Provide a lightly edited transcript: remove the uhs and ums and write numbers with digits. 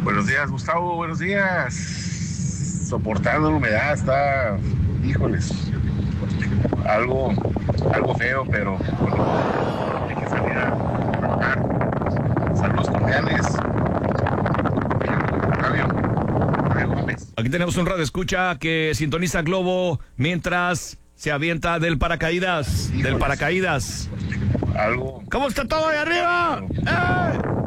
Buenos días, Gustavo, buenos días. Soportando la humedad, está, híjoles, algo feo, pero bueno, hay que salir a trabajar. Saludos cordiales. Radio Gómez. Aquí tenemos un radio escucha que sintoniza Globo mientras se avienta del paracaídas. Híjoles. Del paracaídas. Algo. ¿Cómo está todo ahí arriba? ¡Eh!